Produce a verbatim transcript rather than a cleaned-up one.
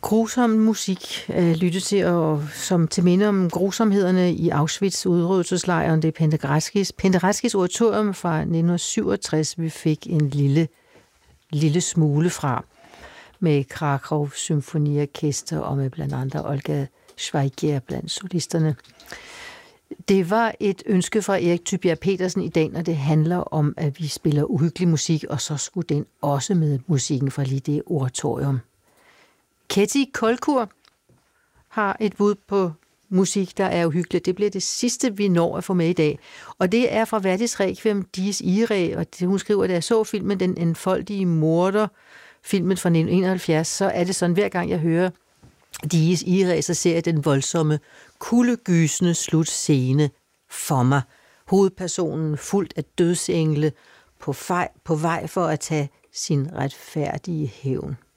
grusom musik at lytte til, og som til minde om grusomhederne i Auschwitz-udryddelseslejren. Det er Penderecki's, Penderecki's oratorium fra nitten syvogtres, vi fik en lille, lille smule fra, med Krakow Symfoniorkester og med blandt andre Olga Schweiger blandt solisterne. Det var et ønske fra Erik Tybjerg Petersen i dag, når det handler om, at vi spiller uhyggelig musik, og så skulle den også med musikken fra lige det oratorium. Ketty Kolkur har et bud på musik, der er uhyggeligt. Det bliver det sidste, vi når at få med i dag. Og det er fra Verdis Requiem, Dies Irae, og det, hun skriver, at da jeg så filmen Den enfoldige morder, filmen fra nitten enoghalvfjerds, så er det sådan, hver gang jeg hører Dies Irae, så ser jeg den voldsomme, kuldegysende slutscene for mig. Hovedpersonen fuldt af dødsengle på, fej, på vej for at tage sin retfærdige hævn.